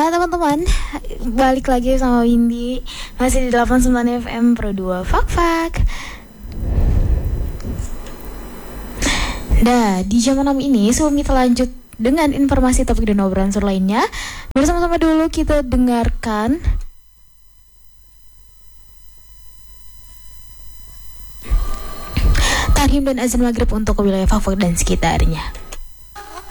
Nah teman-teman, balik lagi sama Windy. Masih di 89 FM Pro 2 Fak-Fak. Nah, di jam 6 ini sebelum kita lanjut dengan informasi topik dan obrolan seru lainnya, bersama-sama dulu kita dengarkan Tarhim dan azan maghrib untuk wilayah Fak-Fak dan sekitarnya.